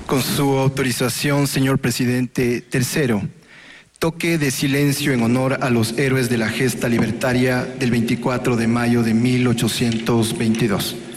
Con su autorización, señor presidente. Tercero, toque de silencio en honor a los héroes de la gesta libertaria del 24 de mayo de 1822.